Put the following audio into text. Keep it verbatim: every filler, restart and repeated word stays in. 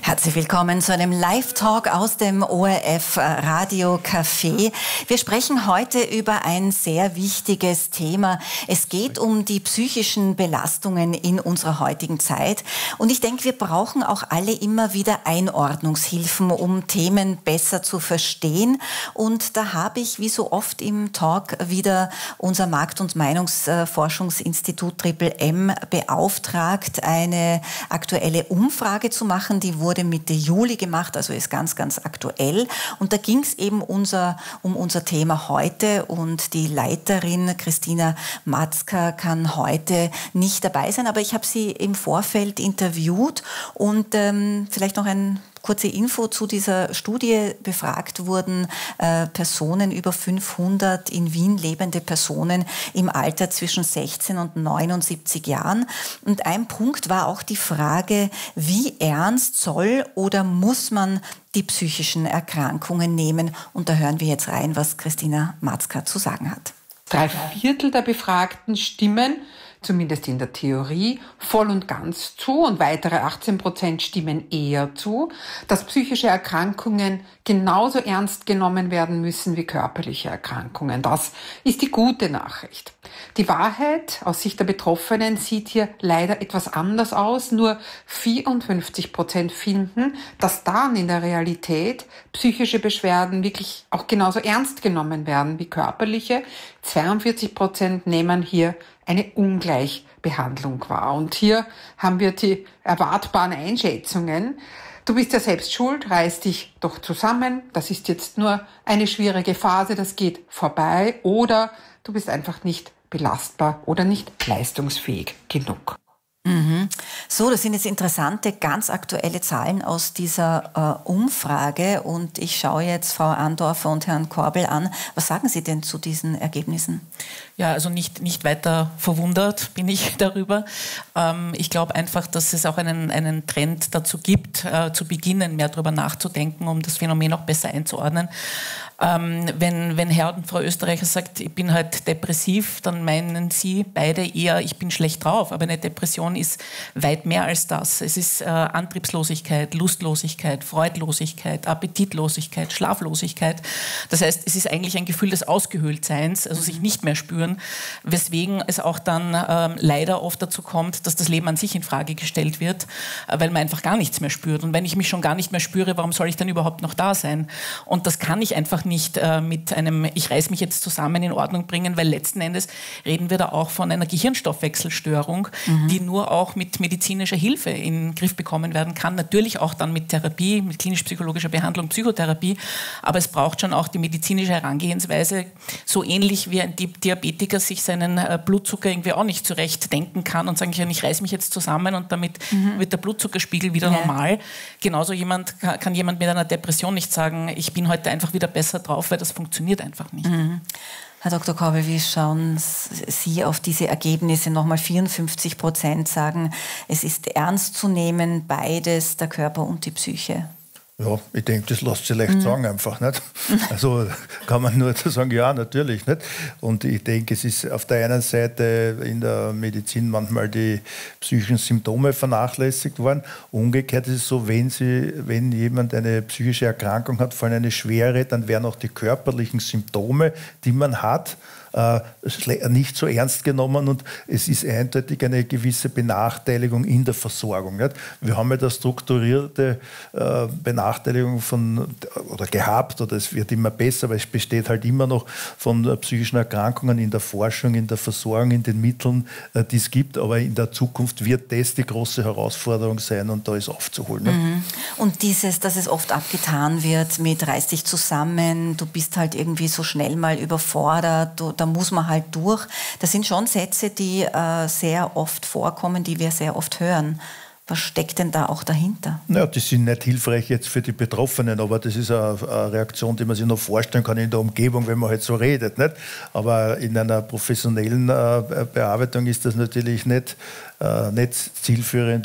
Herzlich willkommen zu einem Live-Talk aus dem O R F Radio Café. Wir sprechen heute über ein sehr wichtiges Thema. Es geht um die psychischen Belastungen in unserer heutigen Zeit. Und ich denke, wir brauchen auch alle immer wieder Einordnungshilfen, um Themen besser zu verstehen. Und da habe ich, wie so oft im Talk, wieder unser Markt- und Meinungsforschungsinstitut Triple M beauftragt, eine aktuelle Umfrage zu machen. Die wurde Mitte Juli gemacht, also ist ganz, ganz aktuell. Und da ging es eben unser, um unser Thema heute. Und die Leiterin Christina Matzka kann heute nicht dabei sein, aber ich habe sie im Vorfeld interviewt. Und ähm, vielleicht noch ein kurze Info zu dieser Studie. Befragt wurden äh, Personen, über fünfhundert in Wien lebende Personen im Alter zwischen sechzehn und neunundsiebzig Jahren. Und ein Punkt war auch die Frage, wie ernst soll oder muss man die psychischen Erkrankungen nehmen? Und da hören wir jetzt rein, was Christina Matzka zu sagen hat. Drei Viertel der Befragten stimmen, zumindest in der Theorie, voll und ganz zu und weitere achtzehn Prozent stimmen eher zu, dass psychische Erkrankungen genauso ernst genommen werden müssen wie körperliche Erkrankungen. Das ist die gute Nachricht. Die Wahrheit aus Sicht der Betroffenen sieht hier leider etwas anders aus. Nur vierundfünfzig Prozent finden, dass dann in der Realität psychische Beschwerden wirklich auch genauso ernst genommen werden wie körperliche. zweiundvierzig Prozent nehmen hier eine Ungleichbehandlung wahr. Und hier haben wir die erwartbaren Einschätzungen. Du bist ja selbst schuld, reiß dich doch zusammen. Das ist jetzt nur eine schwierige Phase, das geht vorbei. Oder du bist einfach nicht belastbar oder nicht leistungsfähig genug. Mhm. So, das sind jetzt interessante, ganz aktuelle Zahlen aus dieser äh, Umfrage. Und ich schaue jetzt Frau Andorfer und Herrn Korbel an. Was sagen Sie denn zu diesen Ergebnissen? Ja, also nicht, nicht weiter verwundert bin ich darüber. Ähm, ich glaube einfach, dass es auch einen, einen Trend dazu gibt, äh, zu beginnen, mehr darüber nachzudenken, um das Phänomen auch besser einzuordnen. Ähm, wenn, wenn Herr und Frau Österreicher sagt, ich bin halt depressiv, dann meinen Sie beide eher, ich bin schlecht drauf. Aber eine Depression ist weit mehr als das. Es ist äh, Antriebslosigkeit, Lustlosigkeit, Freudlosigkeit, Appetitlosigkeit, Schlaflosigkeit. Das heißt, es ist eigentlich ein Gefühl des Ausgehöhltseins, also sich nicht mehr spüren, weswegen es auch dann ähm, leider oft dazu kommt, dass das Leben an sich in Frage gestellt wird, äh, weil man einfach gar nichts mehr spürt. Und wenn ich mich schon gar nicht mehr spüre, warum soll ich dann überhaupt noch da sein? Und das kann ich einfach nicht äh, mit einem, ich reiß mich jetzt zusammen, in Ordnung bringen, weil letzten Endes reden wir da auch von einer Gehirnstoffwechselstörung, mhm. die nur auch mit medizinischer Hilfe in den Griff bekommen werden kann. Natürlich auch dann mit Therapie, mit klinisch-psychologischer Behandlung, Psychotherapie, aber es braucht schon auch die medizinische Herangehensweise, so ähnlich wie ein Diabetiker sich seinen äh, Blutzucker irgendwie auch nicht zurecht denken kann und sagen kann, ich reiß mich jetzt zusammen und damit mhm. wird der Blutzuckerspiegel wieder ja. normal. Genauso jemand, kann jemand mit einer Depression nicht sagen, ich bin heute einfach wieder besser drauf, weil das funktioniert einfach nicht. Mhm. Herr Doktor Korbel, wie schauen Sie auf diese Ergebnisse? Nochmal vierundfünfzig Prozent sagen, es ist ernst zu nehmen, beides, der Körper und die Psyche. Ja, ich denke, das lässt sich leicht mhm. sagen einfach, nicht? Also kann man nur sagen, ja, natürlich, nicht? Und ich denke, es ist auf der einen Seite in der Medizin manchmal die psychischen Symptome vernachlässigt worden. Umgekehrt ist es so, wenn, sie, wenn jemand eine psychische Erkrankung hat, vor allem eine schwere, dann werden auch die körperlichen Symptome, die man hat, nicht so ernst genommen und es ist eindeutig eine gewisse Benachteiligung in der Versorgung. Nicht? Wir haben ja da strukturierte äh, Benachteiligung von, oder gehabt, oder es wird immer besser, aber es besteht halt immer noch von äh, psychischen Erkrankungen in der Forschung, in der Versorgung, in den Mitteln, äh, die es gibt, aber in der Zukunft wird das die große Herausforderung sein und da ist aufzuholen. Mhm. Und dieses, dass es oft abgetan wird mit reiß dich zusammen, du bist halt irgendwie so schnell mal überfordert, du, da muss man halt durch. Das sind schon Sätze, die äh, sehr oft vorkommen, die wir sehr oft hören. Was steckt denn da auch dahinter? Ja, die sind nicht hilfreich jetzt für die Betroffenen, aber das ist eine, eine Reaktion, die man sich noch vorstellen kann in der Umgebung, wenn man halt so redet. Nicht? Aber in einer professionellen äh, Bearbeitung ist das natürlich nicht, äh, nicht zielführend.